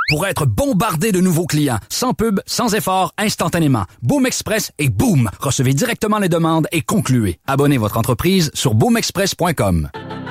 pour être bombardé de nouveaux clients, sans pub, sans effort, instantanément. Boom Express et boum! Recevez directement les demandes et concluez. Abonnez votre entreprise sur boomexpress.com.